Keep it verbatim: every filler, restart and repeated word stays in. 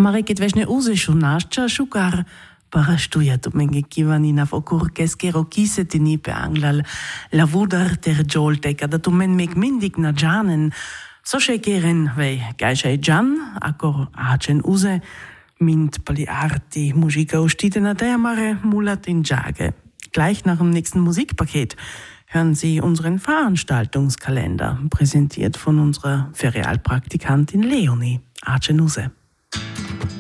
Amare che tvešne uze šunašča šukar, para štuja tu menge kivanina fokur keskero kisetini pe anglal, la vudar ter jolteka, da tu men meg mindig na džanen, so še keren vej gajšaj džan, akor ačen uze, mint pali arti Musika ustite na der Amare mulat in Jage. Gleich nach dem nächsten Musikpaket hören Sie unseren Veranstaltungskalender, präsentiert von unserer Ferialpraktikantin Leonie Arcenuse.